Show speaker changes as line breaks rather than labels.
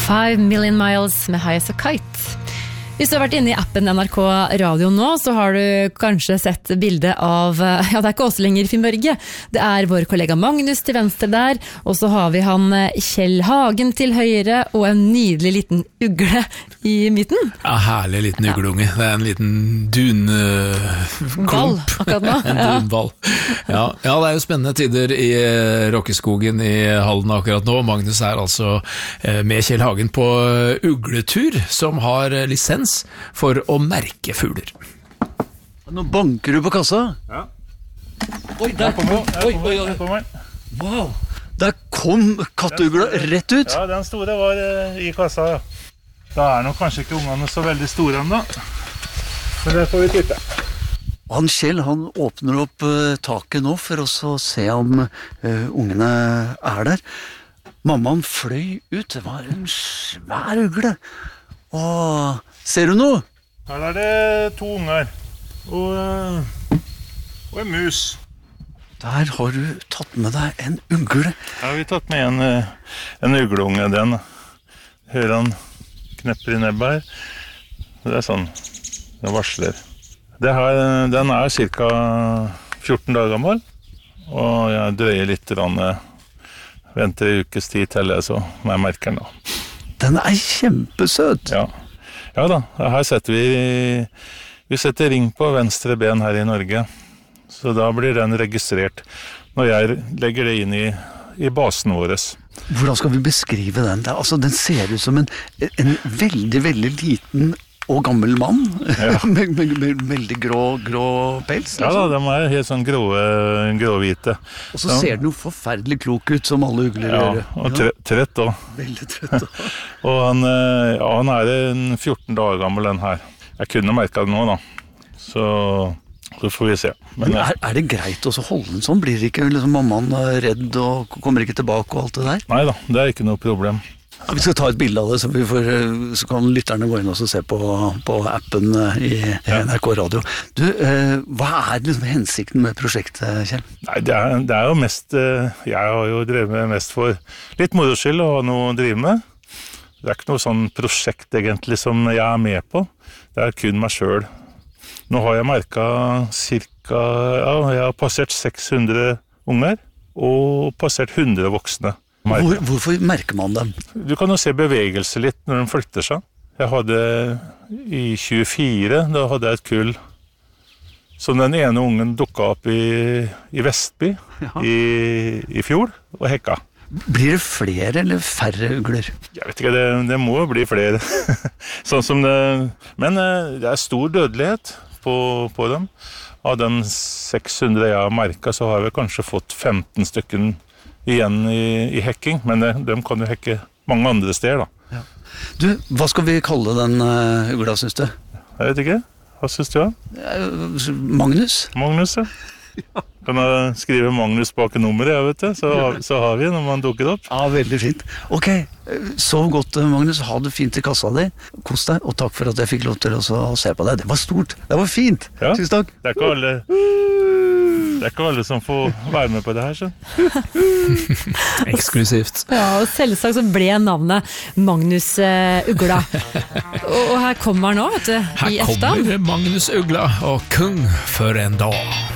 5 Million Miles med High as a Kite. Hvis du har vært inne i appen NRK Radio nå, så har du kanskje sett bildet av, ja, det ikke oss lenger Finn Børge, det vår kollega Magnus til venstre der, og så har vi han Kjell Hagen til høyre, og en nydelig liten ugle i midten.
Ja, herlig liten ugleunge. Det en liten dunklump.
Ball, akkurat nå.
En dunball. Ja, det jo spennende tider i Rokkeskogen i Halden akkurat nå. Magnus altså med Kjell Hagen på ugletur, som har lisens for å merke fugler.
Nå banker du på kassa.
Ja.
Oi, der kommer. Wow, der kom katteugla rett ut.
Ja, den store var i kassa, ja. Da nok kanskje ikke ungene så veldig store enda. Men det får vi tippe.
Han Kjell, han åpner opp taket nå for oss å se om ungene der. Mammaen fløy ut, det var en svær ugle. Åh, ser du noe?
Her det 2 unger og en mus.
Der har du tatt med deg en ugle.
Ja, vi har tatt med en ugleunge, den. Hører han knepper i nebbet her. Det sånn, det varsler. Den cirka 14 dager gammel, og jeg drøyer litt, venter en ukes tid til det, så jeg merker den da.
Den kjempesøt.
Ja da, her setter vi setter ring på venstre ben her i Norge, så da blir den registrert når jeg legger det inn i basen vår.
Hvordan skal vi beskrive den? Den ser ut som en veldig, veldig liten og gammel mann, ja. med veldig grå pels.
Ja da, de helt sånn gråhvite.
Og så ser den jo forferdelig klok ut, som alle ugler gjør.
Og trett også.
Veldig trett også.
Og han en 14 dager gammel, den her. Jeg kunne merke det nå da, så får vi se.
Men det greit å holde den sånn? Blir ikke mammaen redd og kommer ikke tilbake og alt det der?
Nei da, det ikke noe problem.
Ja, vi skal ta et bilde av det, så kan lytterne gå inn og se på appen i NRK Radio. Du, hva hensikten med prosjektet, Kjell?
Nei, det jo mest, jeg har jo drevet mest for litt moroskyld å ha noe å drive med. Det ikke noe sånn prosjekt egentlig som jeg med på. Det kun meg selv. Nå har jeg merket jeg har passert 600 unger og passert 100 voksne.
Hvorfor merker man dem?
Du kan jo se bevegelse litt når de flytter seg. Jeg hadde i 24, da hadde jeg et kull som den ene ungen dukket opp i Vestby i fjor og hekka.
Blir det flere eller færre ugler?
Jeg vet ikke, det må jo bli flere. Sånn som men det stor dødelighet på dem. Av de 600 jeg har merket, så har vi kanskje fått 15 stykken igjen i hekking, men de kan jo hekke mange andre steder da.
Ja. Du, hva skal vi kalle den ugla, synes du?
Jeg vet ikke, hva synes du?
Magnus?
Magnus, ja. Kan jeg skrive Magnus bak nummeret, jeg vet det, så har vi når man dukker opp.
Ja, veldig fint. Ok, sov godt, Magnus, ha det fint i kassa di. Kos deg, og takk for at jeg fikk lov til å se på deg. Det var stort, det var fint.
Ja,
tusen takk.
Det ikke alle som får være med på det her, så.
Eksklusivt.
Ja, og selvsagt så ble navnet Magnus Ugla. Og her kommer han nå, vet du, i eftan.
Her kommer Magnus Ugla og Kung for en dag.